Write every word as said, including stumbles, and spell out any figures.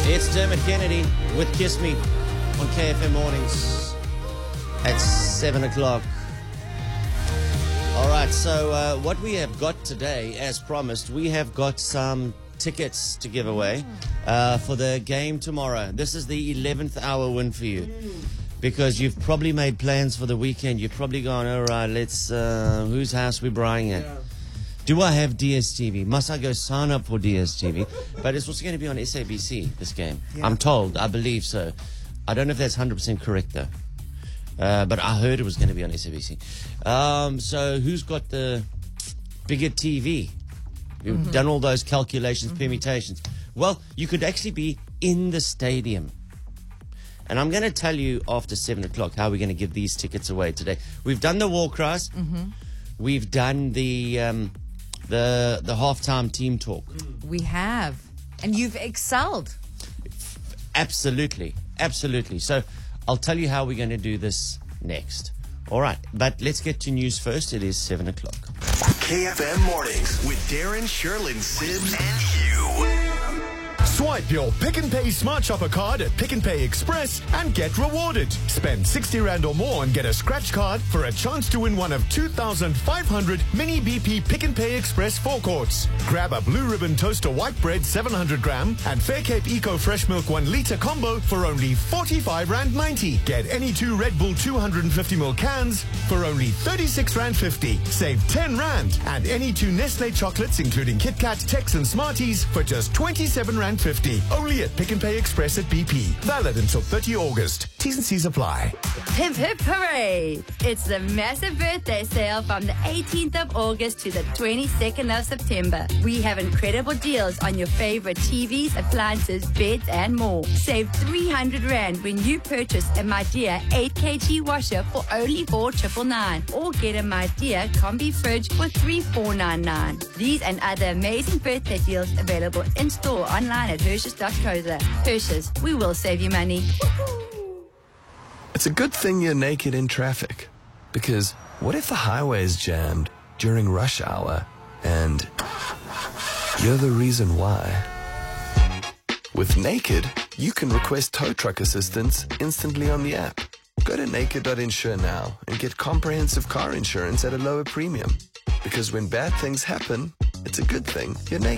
It's Dermot Kennedy with Kiss Me on K F M Mornings at seven o'clock. All right, so uh, what we have got today, as promised, we have got some tickets to give away uh, for the game tomorrow. This is the eleventh hour win for you because you've probably made plans for the weekend. You've probably gone, all right, let's, uh, whose house we're buying at? Yeah. Do I have D S T V? Must I go sign up for D S T V? But it's also going to be on S A B C, this game. Yeah. I'm told. I believe so. I don't know if that's one hundred percent correct, though. Uh, but I heard it was going to be on S A B C. Um, so who's got the bigger T V? You've mm-hmm. done all those calculations, mm-hmm. permutations. Well, you could actually be in the stadium. And I'm going to tell you after seven o'clock how we're going to give these tickets away today. We've done the war cries. Mm-hmm. We've done the... Um, The the halftime team talk. We have. And you've excelled. Absolutely. Absolutely. So I'll tell you how we're going to do this next. All right. But let's get to news first. It is seven o'clock. K F M Mornings with Darren, Sherlyn, Sims, and Hugh. Swipe your Pick n Pay Smart Shopper card at Pick n Pay Express and get rewarded. Spend sixty rand or more and get a scratch card for a chance to win one of two thousand five hundred mini B P Pick n Pay Express forecourts. Grab a Blue Ribbon Toaster White Bread seven hundred gram and Fair Cape Eco Fresh Milk one litre combo for only forty-five rand ninety. Get any two Red Bull two hundred fifty milliliter cans for only thirty-six rand fifty. Save ten rand. And any two Nestle chocolates including Kit Kat, Tex and Smarties for just twenty-seven rand fifty. Only at Pick n Pay Express at B P. Valid until thirtieth of August. T's and C's apply. Hip hip hooray! It's the massive birthday sale from the eighteenth of August to the twenty-second of September. We have incredible deals on your favorite T Vs, appliances, beds, and more. Save three hundred rand when you purchase a Midea eight kilogram washer for only four thousand nine hundred ninety-nine or get a Midea combi fridge for three thousand four hundred ninety-nine. These and other amazing birthday deals available in store online at Hershey's dot co dot za. Hershey's, we will save you money. It's a good thing you're naked in traffic, because what if the highway is jammed during rush hour and you're the reason why? With Naked, you can request tow truck assistance instantly on the app. Go to naked dot insure now and get comprehensive car insurance at a lower premium. Because when bad things happen, it's a good thing you're naked.